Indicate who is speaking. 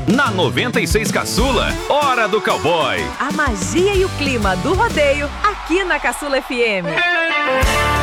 Speaker 1: Na 96 Caçula, Hora do Cowboy.
Speaker 2: A magia e o clima do rodeio aqui na Caçula FM.